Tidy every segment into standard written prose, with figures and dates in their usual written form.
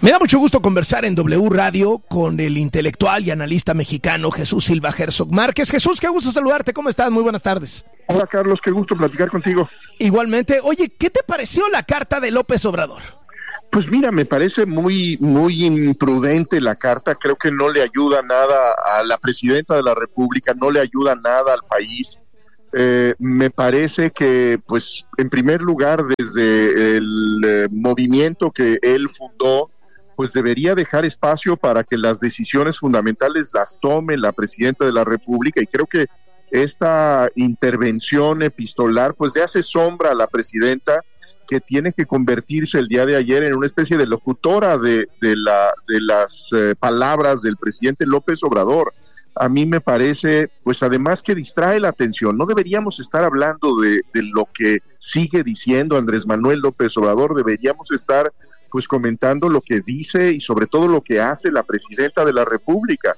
Me da mucho gusto conversar en W Radio con el intelectual y analista mexicano Jesús Silva Herzog Márquez. Jesús, qué gusto saludarte. ¿Cómo estás? Muy buenas tardes. Hola, Carlos. Qué gusto platicar contigo. Igualmente. Oye, ¿qué te pareció la carta de López Obrador? Pues mira, me parece muy imprudente la carta. Creo que no le ayuda nada a la presidenta de la República, no le ayuda nada al país. Me parece que, pues, en primer lugar, desde el movimiento que él fundó, pues debería dejar espacio para que las decisiones fundamentales las tome la presidenta de la República, y creo que esta intervención epistolar pues le hace sombra a la presidenta, que tiene que convertirse el día de ayer en una especie de locutora de las palabras del presidente López Obrador. A mí me parece, pues además que distrae la atención. No deberíamos estar hablando de lo que sigue diciendo Andrés Manuel López Obrador, deberíamos estar pues comentando lo que dice y sobre todo lo que hace la presidenta de la República.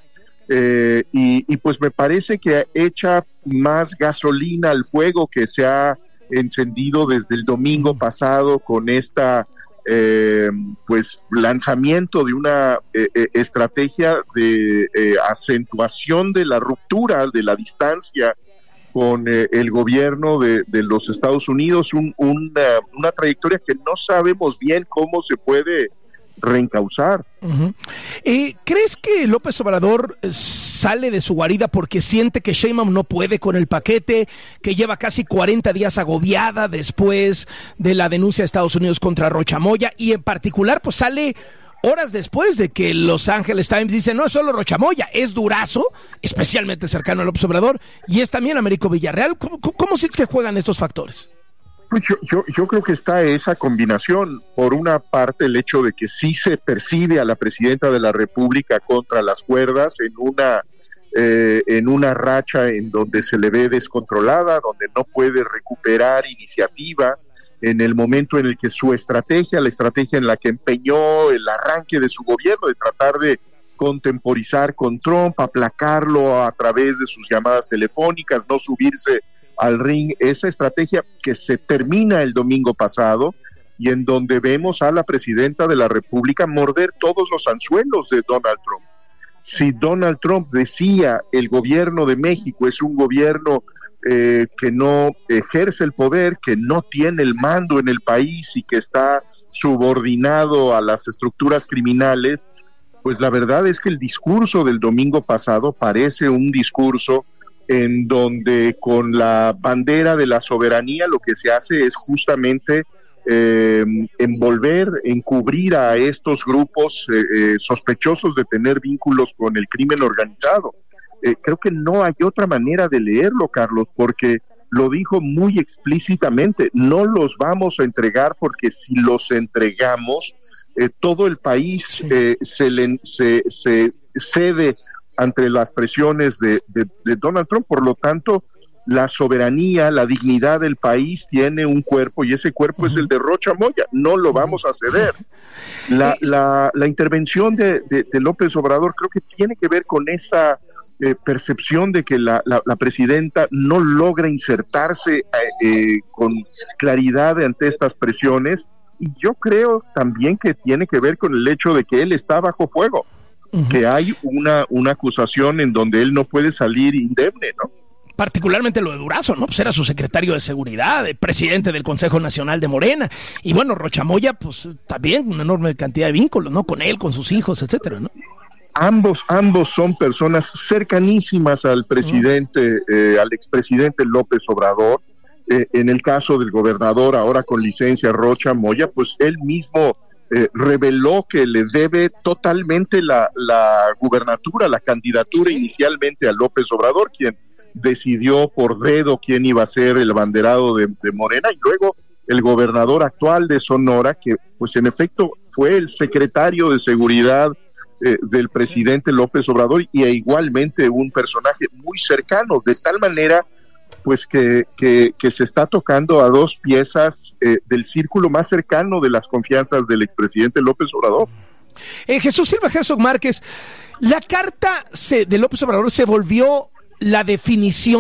Y pues me parece que echa más gasolina al fuego que se ha encendido desde el domingo pasado con esta pues lanzamiento de una estrategia de acentuación de la ruptura, de la distancia con el gobierno de los Estados Unidos, una trayectoria que no sabemos bien cómo se puede reencauzar. Uh-huh. ¿Crees que López Obrador sale de su guarida porque siente que Sheinbaum no puede con el paquete, que lleva casi 40 días agobiada después de la denuncia de Estados Unidos contra Rocha Moya, y en particular pues sale horas después de que Los Angeles Times dice no es solo Rocha Moya, es Durazo, especialmente cercano a López Obrador, y es también Américo Villarreal? ¿Cómo sientes que juegan estos factores? Pues yo creo que está esa combinación. Por una parte, el hecho de que sí se percibe a la presidenta de la República contra las cuerdas en una racha en donde se le ve descontrolada, donde no puede recuperar iniciativa, en el momento en el que su estrategia, la estrategia en la que empeñó el arranque de su gobierno, de tratar de contemporizar con Trump, aplacarlo a través de sus llamadas telefónicas, no subirse al ring, esa estrategia que se termina el domingo pasado, y en donde vemos a la presidenta de la República morder todos los anzuelos de Donald Trump. Si Donald Trump decía el gobierno de México es un gobierno que no ejerce el poder, que no tiene el mando en el país y que está subordinado a las estructuras criminales, pues la verdad es que el discurso del domingo pasado parece un discurso en donde con la bandera de la soberanía lo que se hace es justamente encubrir a estos grupos sospechosos de tener vínculos con el crimen organizado. Creo que no hay otra manera de leerlo, Carlos, porque lo dijo muy explícitamente: no los vamos a entregar, porque si los entregamos, todo el país se cede ante las presiones de Donald Trump. Por lo tanto, la soberanía, la dignidad del país tiene un cuerpo, y ese cuerpo es el de Rocha Moya. No lo vamos a ceder. La intervención de López Obrador creo que tiene que ver con esa percepción de que la presidenta no logra insertarse con claridad ante estas presiones, y yo creo también que tiene que ver con el hecho de que él está bajo fuego, que hay una acusación en donde él no puede salir indemne, ¿no? Particularmente lo de Durazo, ¿no? Pues era su secretario de seguridad, el presidente del Consejo Nacional de Morena, y bueno, Rocha Moya, pues también una enorme cantidad de vínculos, ¿no? Con él, con sus hijos, etcétera, ¿no? Ambos son personas cercanísimas al presidente, al expresidente López Obrador. En el caso del gobernador, ahora con licencia, Rocha Moya, pues él mismo reveló que le debe totalmente la gubernatura, la candidatura inicialmente a López Obrador, quien decidió por dedo quién iba a ser el abanderado de Morena, y luego el gobernador actual de Sonora, que pues en efecto fue el secretario de seguridad del presidente López Obrador, y igualmente un personaje muy cercano, de tal manera pues que se está tocando a dos piezas del círculo más cercano de las confianzas del expresidente López Obrador. Jesús Silva Herzog Márquez, la carta de López Obrador se volvió la definición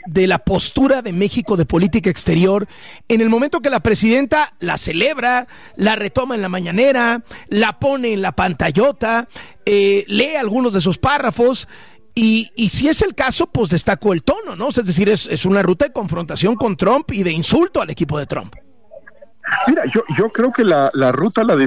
de la postura de México de política exterior en el momento que la presidenta la celebra, la retoma en la mañanera, la pone en la pantallota, lee algunos de sus párrafos y si es el caso, pues destacó el tono, ¿no? Es decir, es una ruta de confrontación con Trump y de insulto al equipo de Trump. Mira, yo creo que la ruta la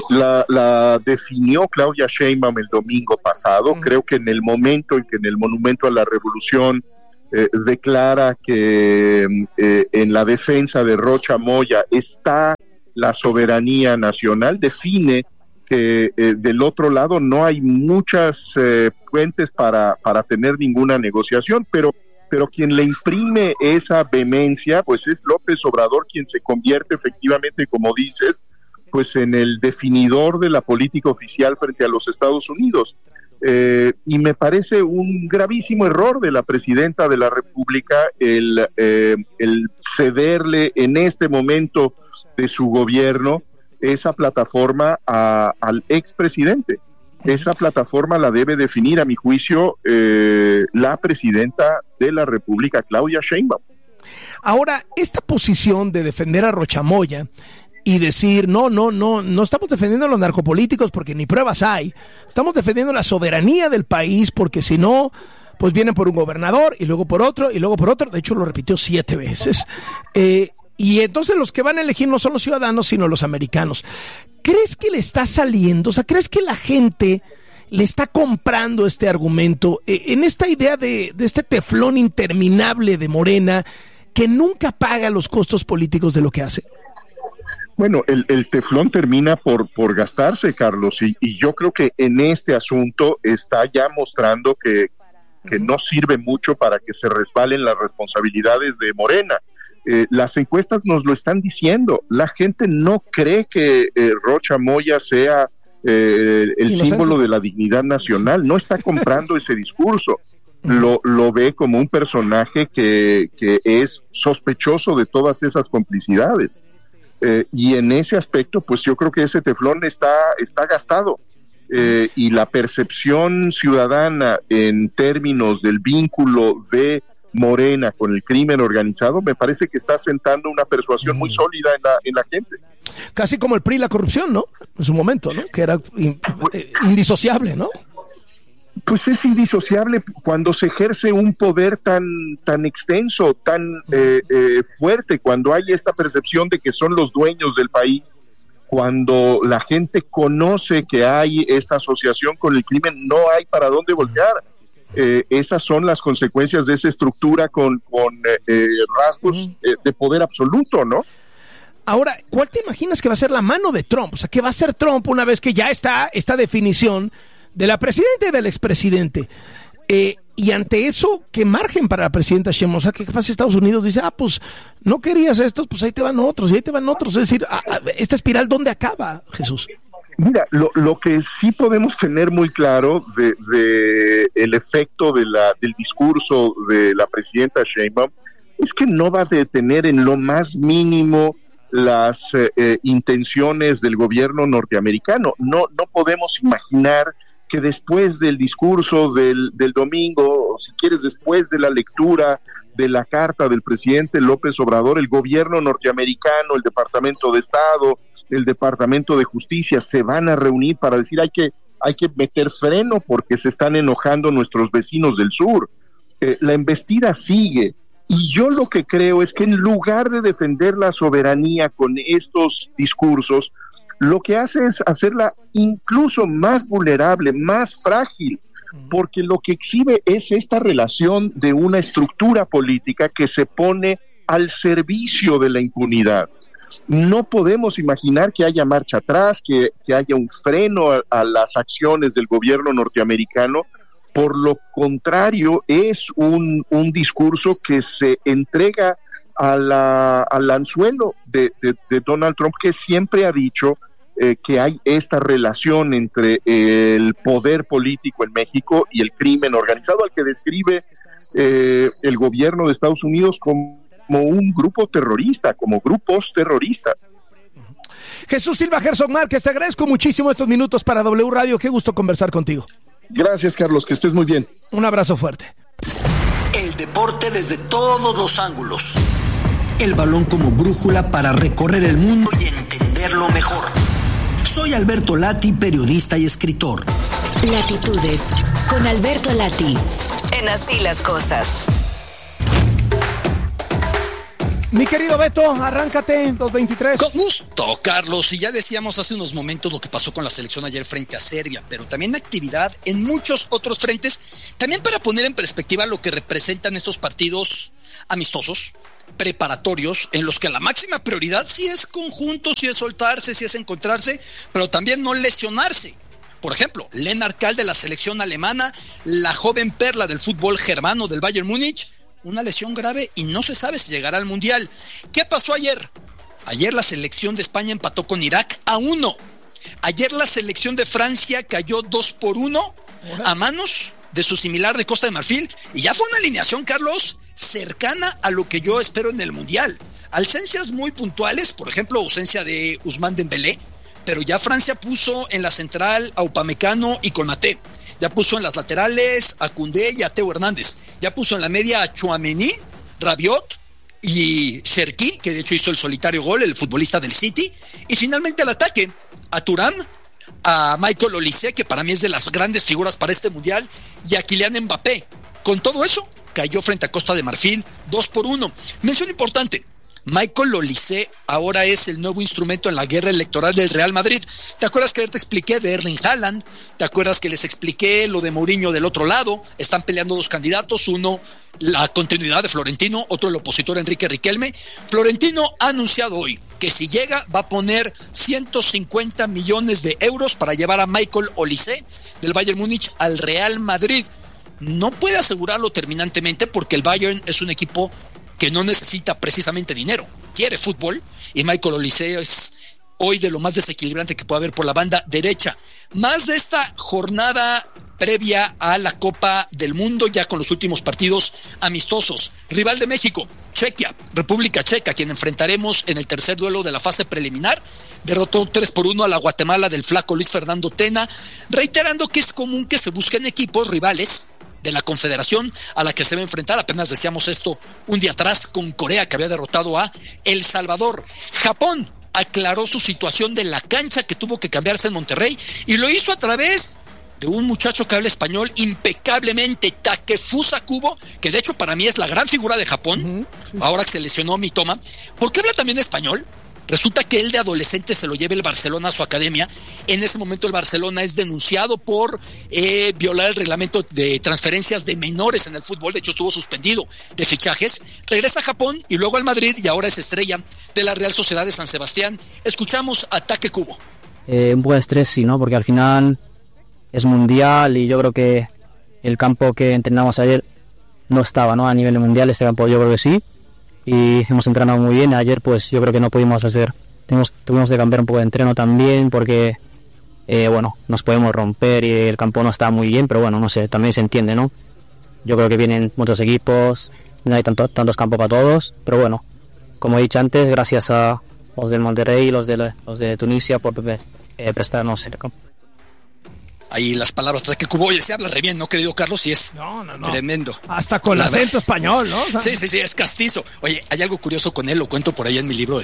definió Claudia Sheinbaum el domingo pasado. Creo que en el momento en que en el Monumento a la Revolución declara que en la defensa de Rocha Moya está la soberanía nacional, define que del otro lado no hay muchas puentes para tener ninguna negociación, pero quien le imprime esa vehemencia, pues es López Obrador, quien se convierte efectivamente, como dices, pues en el definidor de la política oficial frente a los Estados Unidos. Y me parece un gravísimo error de la presidenta de la República el cederle en este momento de su gobierno esa plataforma al expresidente. Esa plataforma la debe definir, a mi juicio, la presidenta de la República, Claudia Sheinbaum. Ahora, esta posición de defender a Rocha Moya y decir, no estamos defendiendo a los narcopolíticos porque ni pruebas hay, estamos defendiendo la soberanía del país porque si no, pues vienen por un gobernador y luego por otro, de hecho lo repitió 7 veces, y entonces los que van a elegir no son los ciudadanos, sino los americanos. ¿Crees que le está saliendo? O sea, ¿crees que la gente le está comprando este argumento en esta idea de este teflón interminable de Morena que nunca paga los costos políticos de lo que hace? Bueno, el teflón termina por gastarse, Carlos, y yo creo que en este asunto está ya mostrando que no sirve mucho para que se resbalen las responsabilidades de Morena. Las encuestas nos lo están diciendo. La gente no cree que Rocha Moya sea el símbolo de la dignidad nacional. No está comprando ese discurso. Lo ve como un personaje que es sospechoso de todas esas complicidades. Y en ese aspecto, pues yo creo que ese teflón está gastado. Y la percepción ciudadana en términos del vínculo de Morena con el crimen organizado, me parece que está sentando una persuasión muy sólida en la gente. Casi como el PRI y la corrupción, ¿no? En su momento, ¿no? Que era indisociable, ¿no? Pues es indisociable cuando se ejerce un poder tan extenso, tan fuerte, cuando hay esta percepción de que son los dueños del país, cuando la gente conoce que hay esta asociación con el crimen, no hay para dónde voltear. Esas son las consecuencias de esa estructura con rasgos de poder absoluto, ¿no? Ahora, ¿cuál te imaginas que va a ser la mano de Trump? O sea, ¿qué va a hacer Trump una vez que ya está esta definición de la presidenta y del expresidente? Y ante eso, ¿qué margen para la presidenta Sheinbaum? O sea, ¿qué pasa si Estados Unidos dice, pues no querías estos, pues ahí te van otros, y ahí te van otros? Es decir, esta espiral, ¿dónde acaba, Jesús? Mira, lo que sí podemos tener muy claro de el efecto del discurso de la presidenta Sheinbaum es que no va a detener en lo más mínimo las intenciones del gobierno norteamericano. No podemos imaginar que después del discurso del domingo, o si quieres después de la lectura de la carta del presidente López Obrador, el gobierno norteamericano, el Departamento de Estado, el Departamento de Justicia se van a reunir para decir hay que meter freno porque se están enojando nuestros vecinos del sur. La embestida sigue. Y yo lo que creo es que en lugar de defender la soberanía con estos discursos, lo que hace es hacerla incluso más vulnerable, más frágil, porque lo que exhibe es esta relación de una estructura política que se pone al servicio de la impunidad. No podemos imaginar que haya marcha atrás, que haya un freno a las acciones del gobierno norteamericano. Por lo contrario, es un discurso que se entrega al anzuelo de Donald Trump, que siempre ha dicho que hay esta relación entre el poder político en México y el crimen organizado, al que describe el gobierno de Estados Unidos como un grupo terrorista, como grupos terroristas. Jesús Silva Herzog Márquez, te agradezco muchísimo estos minutos para W Radio. Qué gusto conversar contigo. Gracias, Carlos, que estés muy bien. Un abrazo fuerte. El deporte desde todos los ángulos. El balón como brújula para recorrer el mundo y entenderlo mejor. Soy Alberto Lati, periodista y escritor. Latitudes, con Alberto Lati, en Así las Cosas. Mi querido Beto, arráncate, 2:23. Con gusto, Carlos. Y ya decíamos hace unos momentos lo que pasó con la selección ayer frente a Serbia, pero también actividad en muchos otros frentes, también para poner en perspectiva lo que representan estos partidos amistosos, preparatorios, en los que la máxima prioridad sí es conjunto, sí es soltarse, sí es encontrarse, pero también no lesionarse. Por ejemplo, Lennart Kahl de la selección alemana, la joven perla del fútbol germano del Bayern Múnich, una lesión grave y no se sabe si llegará al Mundial. ¿Qué pasó ayer? Ayer la selección de España empató con Irak 1-1. Ayer la selección de Francia cayó 2-1 a manos de su similar de Costa de Marfil. Y ya fue una alineación, Carlos, cercana a lo que yo espero en el Mundial. Ausencias muy puntuales, por ejemplo, ausencia de Ousmane Dembélé, pero ya Francia puso en la central a Upamecano y Konaté. Ya puso en las laterales a Koundé y a Theo Hernández. Ya puso en la media a Tchouaméni, Rabiot y Cherki, que de hecho hizo el solitario gol, el futbolista del City. Y finalmente al ataque a Thuram, a Michael Olise, que para mí es de las grandes figuras para este Mundial, y a Kylian Mbappé. Con todo eso, cayó frente a Costa de Marfil 2-1. Mención importante. Michael Olise ahora es el nuevo instrumento en la guerra electoral del Real Madrid. ¿Te acuerdas que ayer te expliqué de Erling Haaland? ¿Te acuerdas que les expliqué lo de Mourinho del otro lado? Están peleando dos candidatos, uno la continuidad de Florentino, otro el opositor Enrique Riquelme. Florentino ha anunciado hoy que si llega va a poner 150 millones de euros para llevar a Michael Olise del Bayern Múnich al Real Madrid. No puede asegurarlo terminantemente porque el Bayern es un equipo que no necesita precisamente dinero, quiere fútbol, y Michael Olise es hoy de lo más desequilibrante que puede haber por la banda derecha. Más de esta jornada previa a la Copa del Mundo, ya con los últimos partidos amistosos. Rival de México, Chequia, República Checa, quien enfrentaremos en el tercer duelo de la fase preliminar. Derrotó 3-1 a la Guatemala del flaco Luis Fernando Tena, reiterando que es común que se busquen equipos rivales de la confederación a la que se va a enfrentar. Apenas decíamos esto un día atrás con Corea, que había derrotado a El Salvador. Japón aclaró su situación de la cancha que tuvo que cambiarse en Monterrey y lo hizo a través de un muchacho que habla español impecablemente, Takefusa Kubo, que de hecho para mí es la gran figura de Japón, ahora que se lesionó Mitoma. ¿Por qué habla también español? Resulta que él de adolescente se lo lleva el Barcelona a su academia. En ese momento el Barcelona es denunciado por violar el reglamento de transferencias de menores en el fútbol. De hecho estuvo suspendido de fichajes. Regresa a Japón y luego al Madrid y ahora es estrella de la Real Sociedad de San Sebastián. Escuchamos a Take Kubo. Un poco de estrés, sí, ¿no? Porque al final es mundial y yo creo que el campo que entrenamos ayer no estaba, ¿no? A nivel mundial, este campo yo creo que sí. Y hemos entrenado muy bien. Ayer pues yo creo que no pudimos hacer, tuvimos que cambiar un poco de entreno también porque nos podemos romper y el campo no está muy bien, pero bueno, no sé, también se entiende, ¿no? Yo creo que vienen muchos equipos, no hay tantos campos para todos, pero bueno, como he dicho antes, gracias a los del Monterrey y los de Tunisia por prestarnos el campo. Ahí las palabras de que Kubo, oye, se habla re bien, ¿no, querido Carlos? Y es tremendo. Hasta con acento español, ¿no? Sí, es castizo. Oye, hay algo curioso con él, lo cuento por ahí en mi libro